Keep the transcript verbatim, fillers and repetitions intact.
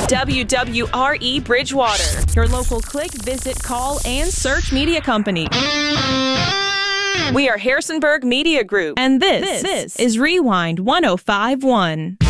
W W R E Bridgewater, your local click, visit, call, and search media company. We are Harrisonburg Media Group, and this, this, this is Rewind one oh five point one.